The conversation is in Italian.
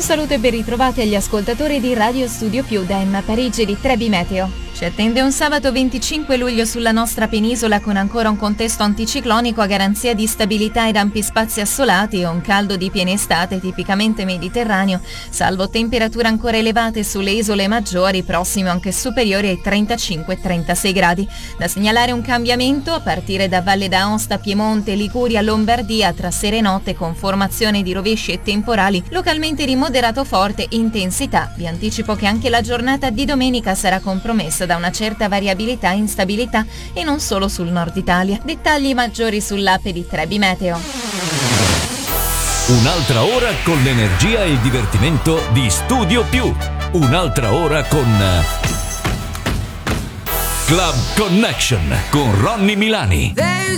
saluto e ben ritrovati agli ascoltatori di Radio Studio Più da Emma Parigi di Trebi Meteo. Ci attende un sabato 25 luglio sulla nostra penisola con ancora un contesto anticiclonico a garanzia di stabilità ed ampi spazi assolati e un caldo di piena estate tipicamente mediterraneo, salvo temperature ancora elevate sulle isole maggiori, prossime anche superiori ai 35-36 gradi. Da segnalare un cambiamento a partire da Valle d'Aosta, Piemonte, Liguria, Lombardia tra sera e notte con formazione di rovesci e temporali localmente di moderato forte intensità. Vi anticipo che anche la giornata di domenica sarà compromessa da una certa variabilità e instabilità e non solo sul nord Italia. Dettagli maggiori sull'app di Trebi Meteo. Un'altra ora con l'energia e il divertimento di Studio Più. Un'altra ora con Club Connection con Ronny Milani.